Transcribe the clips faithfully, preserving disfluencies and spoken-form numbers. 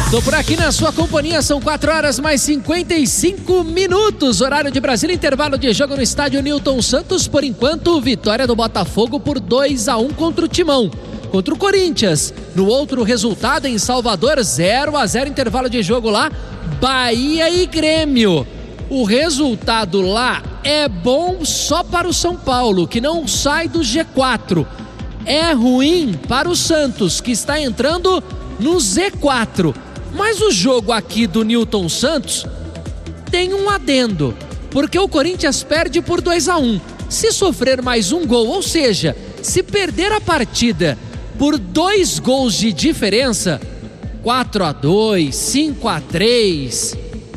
Tô por aqui na sua companhia, são quatro horas mais cinquenta e cinco minutos, horário de Brasília, intervalo de jogo no estádio Newton Santos. Por enquanto, vitória do Botafogo por dois a um contra o Timão. Contra o Corinthians, no outro resultado em Salvador, zero a zero, intervalo de jogo lá, Bahia e Grêmio. O resultado lá é bom só para o São Paulo, que não sai do G quatro. É ruim para o Santos, que está entrando no Z quatro. Mas o jogo aqui do Newton Santos tem um adendo, porque o Corinthians perde por dois a um. Se sofrer mais um gol, ou seja, se perder a partida por dois gols de diferença, quatro a dois, cinco a três,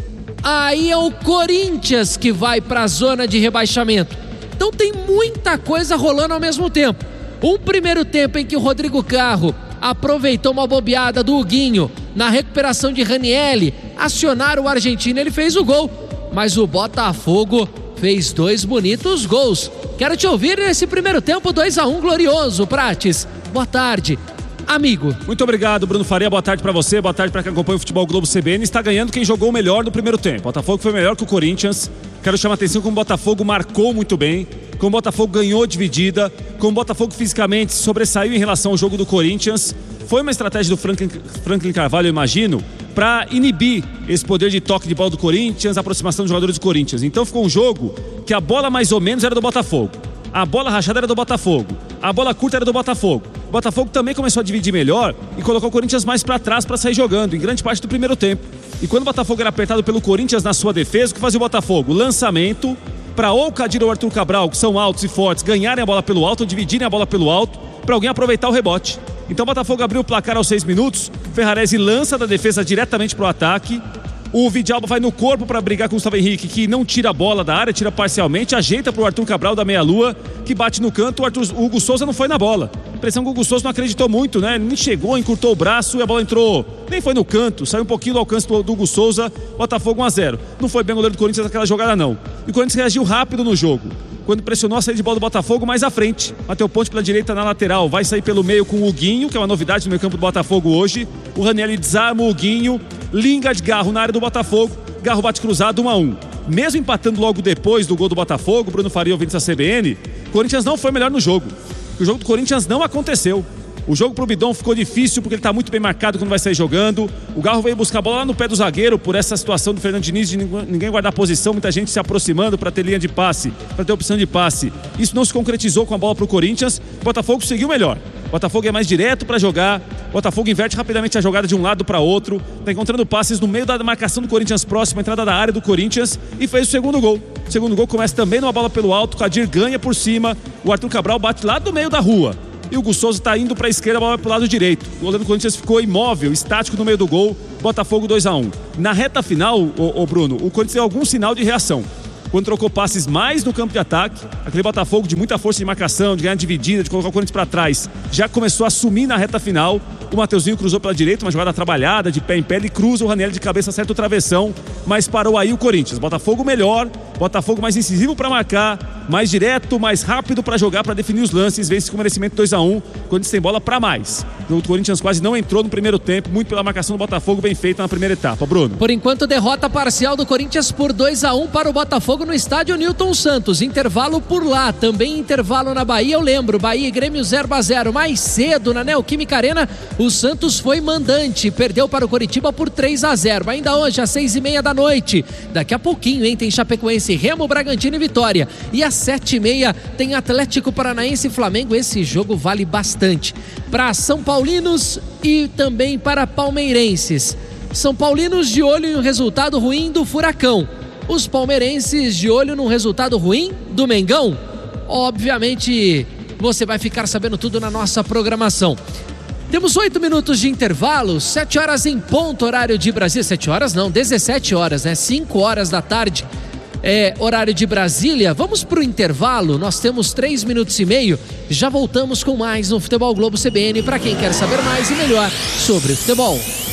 aí é o Corinthians que vai para a zona de rebaixamento. Então tem muita coisa rolando ao mesmo tempo. Um primeiro tempo em que o Rodrigo Carro aproveitou uma bobeada do Huguinho na recuperação de Ranielli, acionaram o argentino, ele fez o gol, mas o Botafogo fez dois bonitos gols. Quero te ouvir nesse primeiro tempo, dois a um, glorioso. Prates, boa tarde, amigo. Muito obrigado, Bruno Faria, boa tarde pra você, boa tarde pra quem acompanha o Futebol Globo C B N. Está ganhando quem jogou o melhor no primeiro tempo. O Botafogo foi melhor que o Corinthians. Quero chamar a atenção como o Botafogo marcou muito bem, como o Botafogo ganhou dividida, como o Botafogo fisicamente sobressaiu em relação ao jogo do Corinthians. Foi uma estratégia do Franklin, Franklin Carvalho, eu imagino, para inibir esse poder de toque de bola do Corinthians, a aproximação dos jogadores do Corinthians. Então ficou um jogo que a bola mais ou menos era do Botafogo, a bola rachada era do Botafogo, a bola curta era do Botafogo. O Botafogo também começou a dividir melhor e colocou o Corinthians mais para trás para sair jogando, em grande parte do primeiro tempo. E quando o Botafogo era apertado pelo Corinthians na sua defesa, o que fazia o Botafogo? Lançamento para ou o Kadir ou o Arthur Cabral, que são altos e fortes, ganharem a bola pelo alto ou dividirem a bola pelo alto para alguém aproveitar o rebote. Então o Botafogo abriu o placar aos seis minutos, Ferrarese lança da defesa diretamente para o ataque, o Vidalba vai no corpo para brigar com o Gustavo Henrique, que não tira a bola da área, tira parcialmente, ajeita para o Arthur Cabral da meia-lua, que bate no canto. O, Arthur, o Hugo Souza não foi na bola. A impressão que o Hugo Souza não acreditou muito, né? Ele nem chegou, encurtou o braço e a bola entrou, nem foi no canto, saiu um pouquinho do alcance do, do Hugo Souza. Botafogo um a zero. Não foi bem o goleiro do Corinthians naquela jogada, não. E o Corinthians reagiu rápido no jogo, quando pressionou a saída de bola do Botafogo mais à frente. Bateu ponte pela direita na lateral, vai sair pelo meio com o Huguinho, que é uma novidade no meio campo do Botafogo hoje. O Ranielli desarma o Huguinho, Linga de Garro na área do Botafogo, Garro bate cruzado um a um. Mesmo empatando logo depois do gol do Botafogo, Bruno Faria ouvindo essa C B N, o Corinthians não foi melhor no jogo. O jogo do Corinthians não aconteceu. O jogo pro Bidon ficou difícil porque ele está muito bem marcado quando vai sair jogando. O Garro veio buscar a bola lá no pé do zagueiro por essa situação do Fernando Diniz de ninguém guardar posição, muita gente se aproximando para ter linha de passe, para ter opção de passe. Isso não se concretizou com a bola pro Corinthians. O Botafogo seguiu melhor. O Botafogo é mais direto para jogar. O Botafogo inverte rapidamente a jogada de um lado para outro. Está encontrando passes no meio da marcação do Corinthians próximo, a entrada da área do Corinthians, e fez o segundo gol. O segundo gol começa também numa bola pelo alto. O Kadir ganha por cima. O Arthur Cabral bate lá do meio da rua. E o Hugo Souza está indo para a esquerda, a bola vai para o lado direito. O goleiro do Corinthians ficou imóvel, estático no meio do gol. Botafogo dois a um. Na reta final, o, o Bruno, o Corinthians deu algum sinal de reação. Quando trocou passes mais no campo de ataque, aquele Botafogo de muita força de marcação, de ganhar dividida, de colocar o Corinthians para trás, já começou a assumir na reta final. O Mateuzinho cruzou pela direita, uma jogada trabalhada, de pé em pé, ele cruza, o Ranielli de cabeça acerta o travessão, mas parou aí o Corinthians. Botafogo melhor, Botafogo mais incisivo para marcar, mais direto, mais rápido para jogar, para definir os lances, vence com merecimento dois a um. O Corinthians tem bola para mais. O Corinthians quase não entrou no primeiro tempo, muito pela marcação do Botafogo, bem feita na primeira etapa. Bruno. Por enquanto, derrota parcial do Corinthians por dois a um para o Botafogo no estádio Newton Santos. Intervalo por lá, também intervalo na Bahia, eu lembro, Bahia e Grêmio zero a zero. Mais cedo na Neoquímica Arena, o Santos foi mandante, perdeu para o Coritiba por três a zero. Ainda hoje, às seis e meia da noite, daqui a pouquinho, hein, tem Chapecoense, Remo, Bragantino e Vitória. E às sete e meia tem Atlético Paranaense e Flamengo. Esse jogo vale bastante para São Paulinos e também para palmeirenses. São Paulinos de olho em um resultado ruim do Furacão. Os palmeirenses de olho num resultado ruim do Mengão. Obviamente, você vai ficar sabendo tudo na nossa programação. Temos oito minutos de intervalo, sete horas em ponto, horário de Brasília. Sete horas não, dezessete horas, né? Cinco horas da tarde, é horário de Brasília. Vamos para o intervalo, nós temos três minutos e meio. Já voltamos com mais no Futebol Globo C B N para quem quer saber mais e melhor sobre o futebol.